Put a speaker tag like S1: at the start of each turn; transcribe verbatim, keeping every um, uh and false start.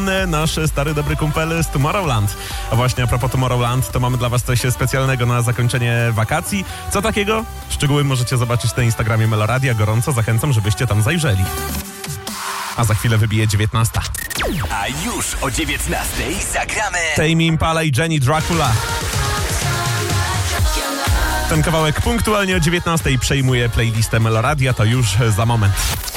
S1: nasz stary dobry kumpel z Tomorrowland. A właśnie a propos Tomorrowland, to mamy dla was coś specjalnego na zakończenie wakacji. Co takiego? Szczegóły możecie zobaczyć na Instagramie Meloradia. Gorąco zachęcam, żebyście tam zajrzeli. A za chwilę wybije dziewiętnasta.
S2: A już o dziewiętnastej zagramy
S1: Tame Impala i Jenny Dracula. Ten kawałek punktualnie o dziewiętnastej przejmuje playlistę Meloradia, to już za moment.